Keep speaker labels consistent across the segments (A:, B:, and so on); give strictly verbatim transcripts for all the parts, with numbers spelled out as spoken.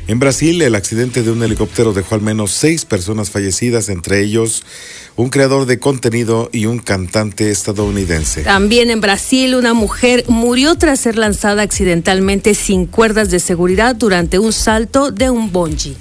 A: En Brasil, el accidente de un helicóptero dejó al menos seis personas fallecidas, entre ellos un creador de contenido y un cantante estadounidense.
B: También en Brasil, una mujer murió tras ser lanzada accidentalmente sin cuerdas de seguridad durante un salto de un bungee.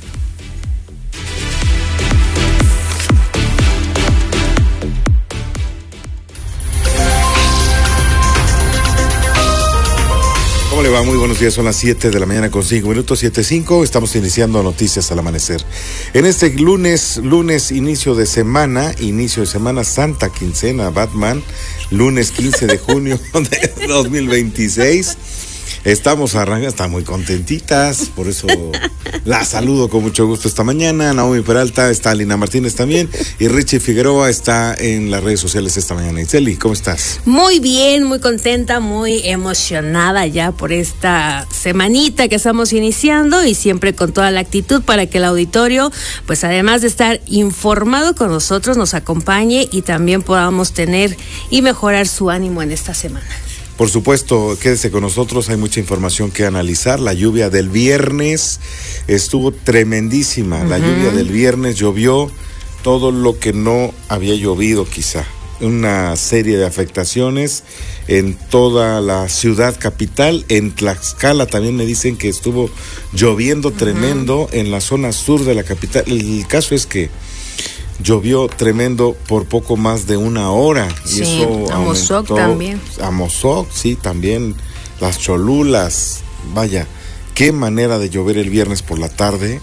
A: ¿Cómo le va? Muy buenos días, son las siete de la mañana con cinco minutos, siete cinco, estamos iniciando Noticias al Amanecer. En este lunes, lunes inicio de semana, inicio de semana Santa Quincena, Batman, lunes quince de junio de dos mil veintiséis. Estamos arrancando, están muy contentitas, por eso la saludo con mucho gusto esta mañana. Naomi Peralta, está Lina Martínez también, y Richie Figueroa está en las redes sociales esta mañana. Iseli, ¿cómo estás?
B: Muy bien, muy contenta, muy emocionada ya por esta semanita que estamos iniciando, y siempre con toda la actitud para que el auditorio, pues además de estar informado con nosotros, nos acompañe y también podamos tener y mejorar su ánimo en esta semana.
A: Por supuesto, quédese con nosotros, hay mucha información que analizar. La lluvia del viernes estuvo tremendísima. Uh-huh. La lluvia del viernes llovió todo lo que no había llovido quizá. Una serie de afectaciones en toda la ciudad capital. En Tlaxcala también me dicen que estuvo lloviendo tremendo. Uh-huh. En la zona sur de la capital. El caso es que llovió tremendo por poco más de una hora.
B: Sí,
A: y eso
B: Amozoc también.
A: Amozoc, sí, también. Las Cholulas. Vaya, qué manera de llover el viernes por la tarde.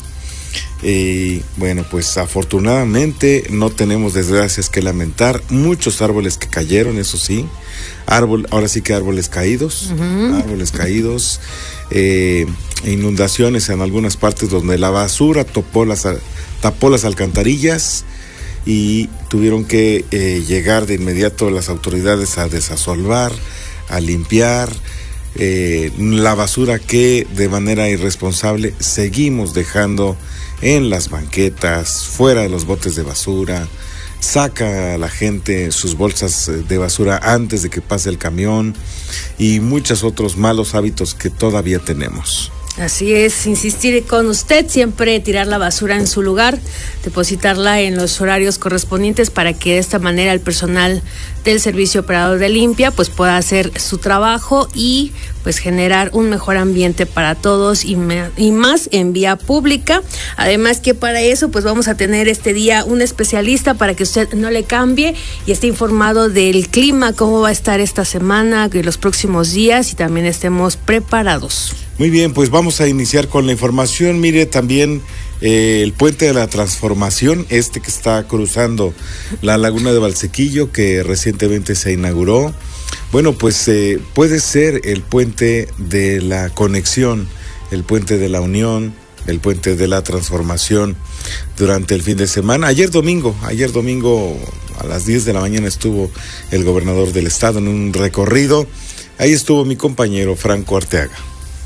A: Y bueno, pues afortunadamente no tenemos desgracias que lamentar. Muchos árboles que cayeron, eso sí. Árbol, ahora sí que árboles caídos. Uh-huh. Árboles caídos. Eh, inundaciones en algunas partes donde la basura topó las, tapó las alcantarillas. Y tuvieron que eh, llegar de inmediato las autoridades a desasolvar, a limpiar eh, la basura que de manera irresponsable seguimos dejando en las banquetas, fuera de los botes de basura. Saca a la gente sus bolsas de basura antes de que pase el camión y muchos otros malos hábitos que todavía tenemos.
B: Así es, insistir con usted, siempre tirar la basura en su lugar, depositarla en los horarios correspondientes para que de esta manera el personal del Servicio Operador de Limpia pues pueda hacer su trabajo y pues generar un mejor ambiente para todos y, me, y más en vía pública. Además que para eso pues vamos a tener este día un especialista para que usted no le cambie y esté informado del clima, cómo va a estar esta semana, y los próximos días, y también estemos preparados.
A: Muy bien, pues vamos a iniciar con la información. Mire, también eh, el puente de la Transformación, este que está cruzando la laguna de Valsequillo, que recientemente se inauguró. Bueno, pues eh, puede ser el puente de la conexión, el puente de la unión, el puente de la transformación durante el fin de semana. Ayer domingo, ayer domingo a las diez de la mañana estuvo el gobernador del estado en un recorrido. Ahí estuvo mi compañero Franco Arteaga.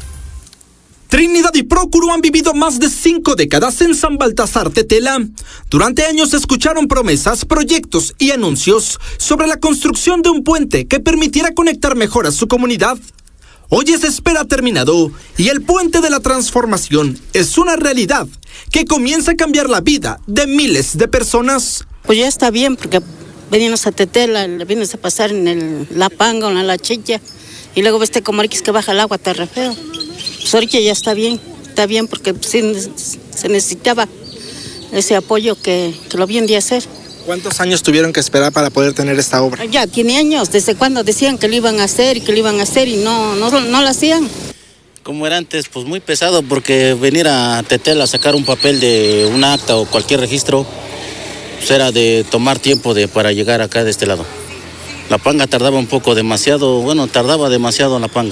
C: Trinidad y Prócuro han vivido más de cinco décadas en San Baltasar Tetela. Durante años se escucharon promesas, proyectos y anuncios sobre la construcción de un puente que permitiera conectar mejor a su comunidad. Hoy esa espera ha terminado y el puente de la transformación es una realidad que comienza a cambiar la vida de miles de personas.
D: Pues ya está bien, porque venimos a Tetela, vienes a pasar en el, la panga o en la chilla, y luego ves como Ariquis que baja el agua, está re feo. Pues ahorita ya está bien, está bien porque sí, se necesitaba ese apoyo que, que lo bien de hacer.
E: ¿Cuántos años tuvieron que esperar para poder tener esta obra?
D: Ya tiene años, desde cuando decían que lo iban a hacer y que lo iban a hacer y no, no, no lo hacían.
F: Como era antes, pues muy pesado, porque venir a Tetela a sacar un papel de un acta o cualquier registro, pues era de tomar tiempo de, para llegar acá de este lado. La panga tardaba un poco demasiado, bueno, tardaba demasiado en la panga.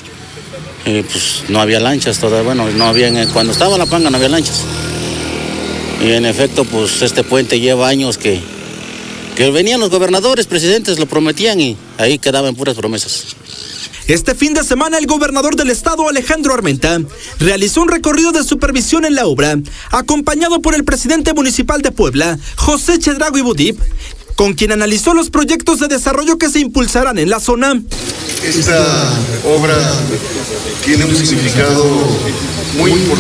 F: Y pues no había lanchas todavía, bueno, no había, cuando estaba la panga no había lanchas. Y en efecto, pues este puente lleva años que, que venían los gobernadores, presidentes, lo prometían y ahí quedaban puras promesas.
C: Este fin de semana el gobernador del estado, Alejandro Armenta, realizó un recorrido de supervisión en la obra, acompañado por el presidente municipal de Puebla, José Chedraui Budip, con quien analizó los proyectos de desarrollo que se impulsarán en la zona.
G: Esta obra tiene un significado muy importante